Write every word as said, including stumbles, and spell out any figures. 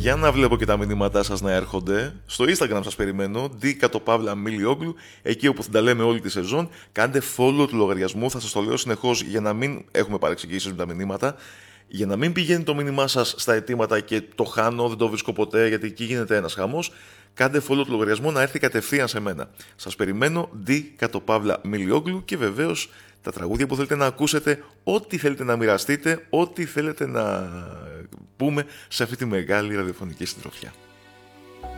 Για να βλέπω και τα μηνύματά σας να έρχονται. Στο Instagram σας περιμένω, D κάτω παύλα Μιλιόγλου, εκεί όπου θα τα λέμε όλη τη σεζόν. Κάντε follow του λογαριασμού, θα σας το λέω συνεχώς για να μην έχουμε παρεξηγήσεις με τα μηνύματα. Για να μην πηγαίνει το μήνυμά σας στα αιτήματα και το χάνω, δεν το βρίσκω ποτέ, γιατί εκεί γίνεται ένας χαμός. Κάντε follow του λογαριασμού να έρθει κατευθείαν σε μένα. Σας περιμένω, D κάτω παύλα Μιλιόγλου, και βεβαίως τα τραγούδια που θέλετε να ακούσετε, ό,τι θέλετε να μοιραστείτε, ό,τι θέλετε να πούμε σε αυτή τη μεγάλη ραδιοφωνική συντροφιά.